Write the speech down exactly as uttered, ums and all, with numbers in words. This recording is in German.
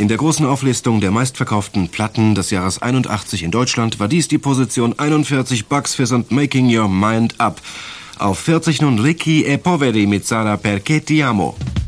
In der großen Auflistung der meistverkauften Platten des Jahres einundachtzig in Deutschland war dies die Position einundvierzig, Bucks Fizz und Making Your Mind Up. Auf vierzig nun Ricky e Poveri mit Sara Perché Ti Amo.